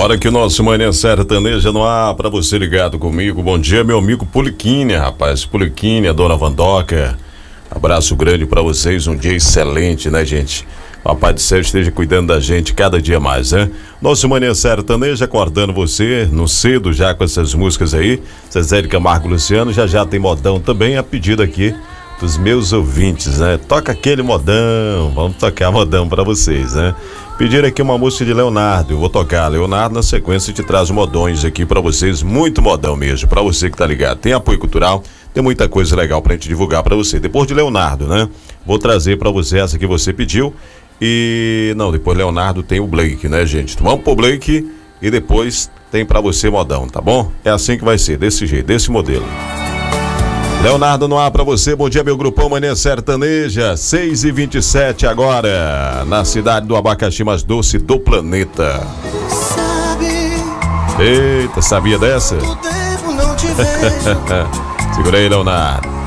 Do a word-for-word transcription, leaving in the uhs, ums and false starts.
Hora que o nosso Manhã Sertaneja no ar, pra você ligado comigo. Bom dia, meu amigo Poliquinha, rapaz. Poliquinha, dona Vandoca. Abraço grande pra vocês, um dia excelente, né, gente? Papai do céu esteja cuidando da gente cada dia mais, né? Nosso Manhã Sertaneja acordando você no cedo já com essas músicas aí. Zezé de Camargo, Luciano, já já tem modão também, a pedido aqui dos meus ouvintes, né? Toca aquele modão, vamos tocar modão pra vocês, né? Pediram aqui uma música de Leonardo, eu vou tocar. Leonardo, na sequência, te traz modões aqui pra vocês, muito modão mesmo, pra você que tá ligado. Tem apoio cultural, tem muita coisa legal pra gente divulgar pra você. Depois de Leonardo, né? Vou trazer pra você essa que você pediu. E, não, depois Leonardo tem o Blake, né, gente? Vamos pro Blake e depois tem pra você modão, tá bom? É assim que vai ser, desse jeito, desse modelo. Leonardo no ar pra você, bom dia meu grupão Manhã Sertaneja, seis e vinte e sete agora, na cidade do abacaxi mais doce do planeta. Sabe, eita, sabia dessa? o tempo não te vejo. Segura aí, Leonardo.